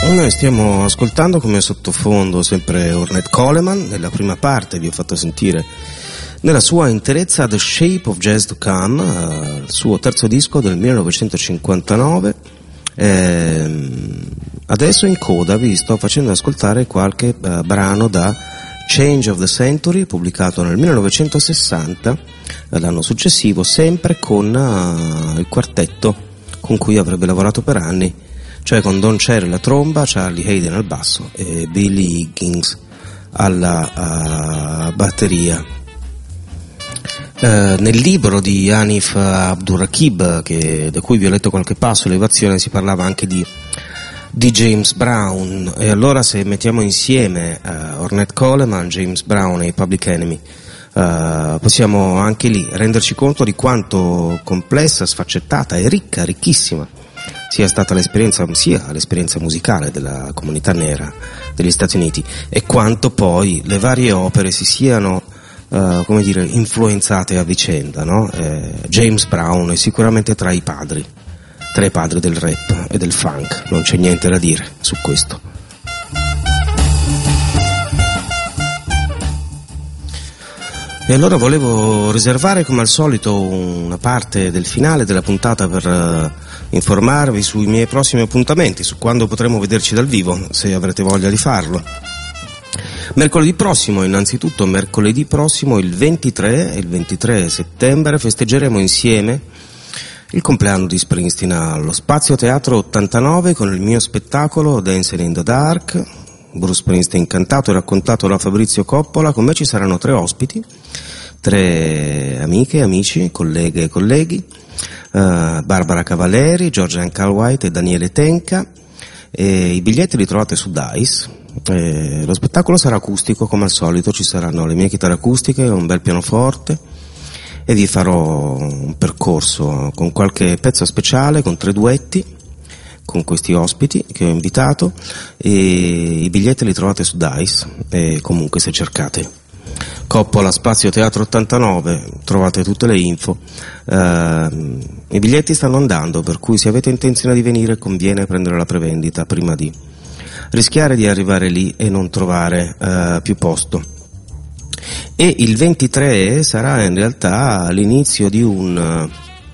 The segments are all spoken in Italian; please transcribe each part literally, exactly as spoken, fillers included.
Noi stiamo ascoltando come sottofondo sempre Ornette Coleman. Nella prima parte vi ho fatto sentire nella sua interezza The Shape of Jazz to Come, uh, il suo terzo disco del millenovecentocinquantanove. Ehm, adesso in coda vi sto facendo ascoltare qualche uh, brano da Change of the Century, pubblicato nel millenovecentosessanta, l'anno successivo, sempre con uh, il quartetto con cui avrebbe lavorato per anni, cioè con Don Cherry alla tromba, Charlie Hayden al basso e Billy Higgins alla uh, batteria. Uh, nel libro di Hanif Abdurraqib, che, da cui vi ho letto qualche passo, Elevazione, si parlava anche di, di James Brown, e allora se mettiamo insieme uh, Ornette Coleman, James Brown e i Public Enemy, uh, possiamo anche lì renderci conto di quanto complessa, sfaccettata e ricca, ricchissima sia stata l'esperienza, sia l'esperienza musicale della comunità nera degli Stati Uniti, e quanto poi le varie opere si siano uh, come dire, influenzate a vicenda, no? eh, James Brown è sicuramente tra i padri, tra i padri del rap e del funk, non c'è niente da dire su questo. E allora volevo riservare come al solito una parte del finale della puntata per uh, informarvi sui miei prossimi appuntamenti, su quando potremo vederci dal vivo, se avrete voglia di farlo. Mercoledì prossimo, innanzitutto mercoledì prossimo il ventitré e il ventitré settembre festeggeremo insieme il compleanno di Springsteen allo Spazio Teatro ottantanove con il mio spettacolo Dancing in the Dark, Bruce Springsteen cantato e raccontato da Fabrizio Coppola. Con me ci saranno tre ospiti, tre amiche, amici, colleghe e colleghi, uh, Barbara Cavaleri, Giorgia Ancalwhite e Daniele Tenca, e i biglietti li trovate su Dice. E lo spettacolo sarà acustico come al solito, ci saranno le mie chitarre acustiche, un bel pianoforte, e vi farò un percorso con qualche pezzo speciale, con tre duetti con questi ospiti che ho invitato, e i biglietti li trovate su Dice, e comunque se cercate Coppola Spazio Teatro ottantanove trovate tutte le info. Uh, i biglietti stanno andando, per cui se avete intenzione di venire conviene prendere la prevendita prima di rischiare di arrivare lì e non trovare uh, più posto. E il ventitré sarà in realtà l'inizio di un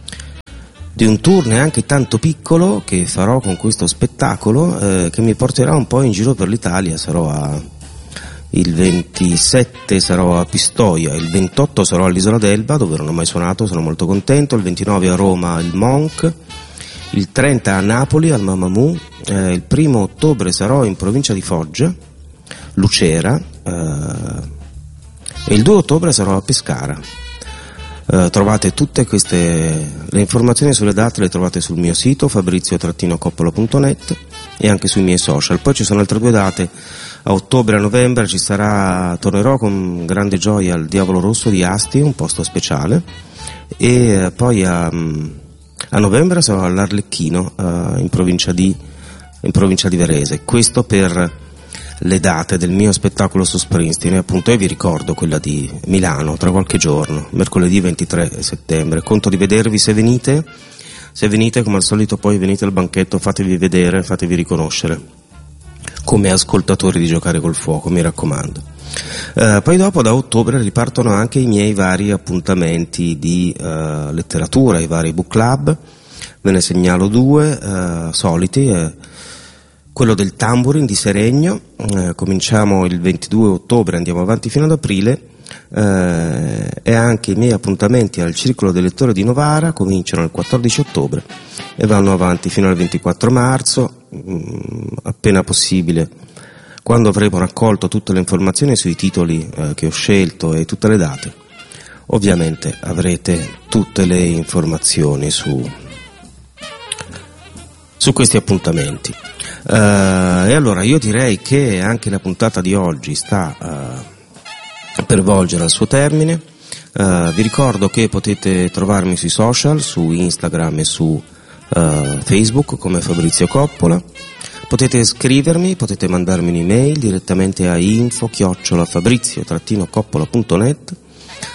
di un tour neanche tanto piccolo che farò con questo spettacolo, eh, che mi porterà un po' in giro per l'Italia. Sarò a il ventisette sarò a Pistoia, il ventotto sarò all'Isola d'Elba, dove non ho mai suonato, sono molto contento, il ventinove a Roma il Monk, il trenta a Napoli al Mamamoo, eh, il primo ottobre sarò in provincia di Foggia, Lucera, eh, e il due ottobre sarò a Pescara. Uh, trovate tutte queste, le informazioni sulle date le trovate sul mio sito fabrizio coppola punto net e anche sui miei social. Poi ci sono altre due date, a ottobre e a novembre ci sarà, tornerò con grande gioia al Diavolo Rosso di Asti, un posto speciale, e uh, poi a, a novembre sarò all'Arlecchino uh, in provincia di in provincia di Varese. Questo per le date del mio spettacolo su Springsteen, e appunto io vi ricordo quella di Milano tra qualche giorno, mercoledì ventitré settembre. Conto di vedervi se venite, se venite come al solito poi venite al banchetto, fatevi vedere, fatevi riconoscere come ascoltatori di Giocare col Fuoco, mi raccomando. Uh, poi dopo da ottobre ripartono anche i miei vari appuntamenti di uh, letteratura, i vari book club, ve ne segnalo due uh, soliti, eh, quello del Tambourin di Seregno, eh, cominciamo il ventidue ottobre, andiamo avanti fino ad aprile, eh, e anche i miei appuntamenti al Circolo dei Lettori di Novara cominciano il quattordici ottobre e vanno avanti fino al ventiquattro marzo, mh, appena possibile, quando avremo raccolto tutte le informazioni sui titoli eh, che ho scelto e tutte le date. Ovviamente avrete tutte le informazioni su, su questi appuntamenti. Uh, e allora io direi che anche la puntata di oggi sta uh, per volgere al suo termine. Uh, vi ricordo che potete trovarmi sui social, su Instagram e su uh, Facebook come Fabrizio Coppola. Potete scrivermi, potete mandarmi un'email direttamente a info chiocciola fabrizio coppola punto net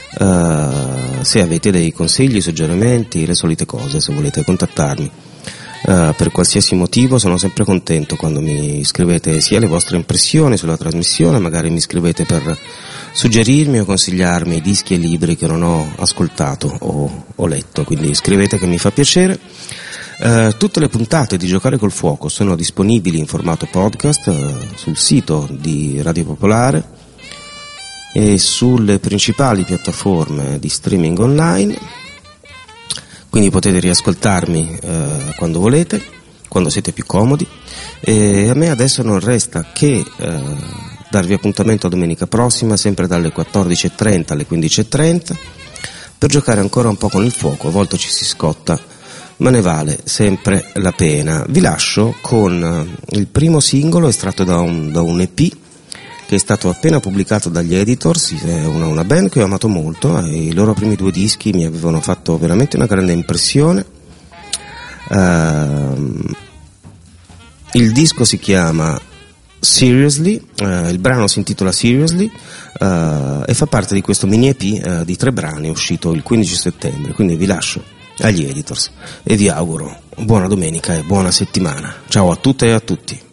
uh, se avete dei consigli, suggerimenti, le solite cose, se volete contattarmi. Uh, per qualsiasi motivo sono sempre contento quando mi scrivete sia le vostre impressioni sulla trasmissione, magari mi scrivete per suggerirmi o consigliarmi dischi e libri che non ho ascoltato o, o letto, quindi scrivete che mi fa piacere. Uh, tutte le puntate di Giocare col Fuoco sono disponibili in formato podcast uh, sul sito di Radio Popolare e sulle principali piattaforme di streaming online, quindi potete riascoltarmi uh, quando volete, quando siete più comodi, e a me adesso non resta che uh, darvi appuntamento a domenica prossima, sempre dalle quattordici e trenta alle quindici e trenta, per giocare ancora un po' con il fuoco. A volte ci si scotta, ma ne vale sempre la pena. Vi lascio con il primo singolo estratto da un, da un E P che è stato appena pubblicato dagli Editors, è una, una band che ho amato molto, e i loro primi due dischi mi avevano fatto veramente una grande impressione. Uh, il disco si chiama Seriously, uh, il brano si intitola Seriously uh, e fa parte di questo mini E P uh, di tre brani uscito il quindici settembre, quindi vi lascio agli Editors e vi auguro buona domenica e buona settimana. Ciao a tutte e a tutti.